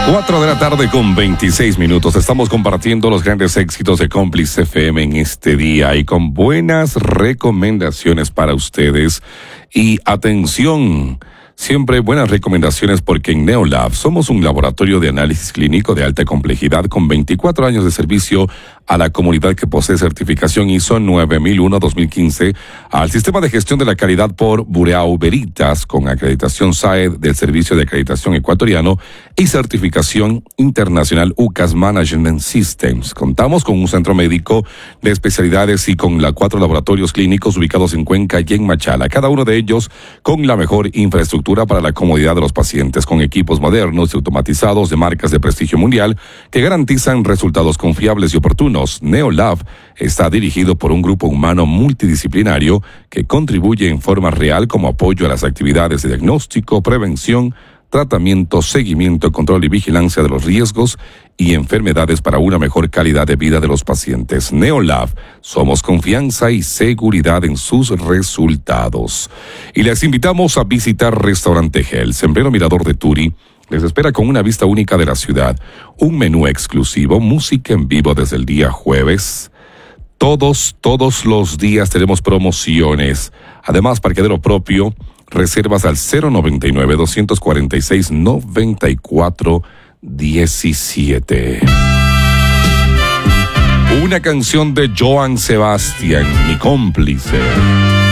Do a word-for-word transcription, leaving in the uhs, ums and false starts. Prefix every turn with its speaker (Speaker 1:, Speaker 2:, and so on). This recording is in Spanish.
Speaker 1: Cuatro de la tarde con veintiséis minutos. Estamos compartiendo los grandes éxitos de Cómplice F M en este día y con buenas recomendaciones para ustedes. Y atención, siempre buenas recomendaciones porque en Neolab somos un laboratorio de análisis clínico de alta complejidad con veinticuatro años de servicio a la comunidad que posee certificación I S O nueve mil uno dos mil quince, al sistema de gestión de la calidad por Bureau Veritas con acreditación S A E D del Servicio de Acreditación Ecuatoriano y certificación internacional U C A S Management Systems. Contamos con un centro médico de especialidades y con la cuatro laboratorios clínicos ubicados en Cuenca y en Machala, cada uno de ellos con la mejor infraestructura para la comodidad de los pacientes, con equipos modernos y automatizados de marcas de prestigio mundial que garantizan resultados confiables y oportunos. Neolab está dirigido por un grupo humano multidisciplinario que contribuye en forma real como apoyo a las actividades de diagnóstico, prevención, tratamiento, seguimiento, control y vigilancia de los riesgos y enfermedades para una mejor calidad de vida de los pacientes. Neolab, somos confianza y seguridad en sus resultados. Y les invitamos a visitar Restaurante Hels, en pleno mirador de Turi. Les espera con una vista única de la ciudad, un menú exclusivo, música en vivo desde el día jueves. Todos, todos los días tenemos promociones. Además, parqueadero propio, reservas al cero noventa y nueve, doscientos cuarenta y seis, noventa y cuatro diecisiete. Una canción de Joan Sebastián, mi cómplice.